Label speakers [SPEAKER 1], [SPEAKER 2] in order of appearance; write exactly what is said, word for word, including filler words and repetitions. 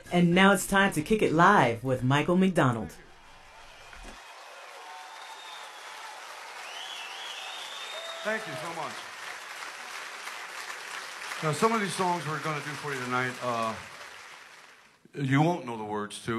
[SPEAKER 1] And now it's time to kick it live with Michael McDonald.
[SPEAKER 2] Thank you so much. Now, some of these songs we're going to do for you tonight, uh, you won't know the words to.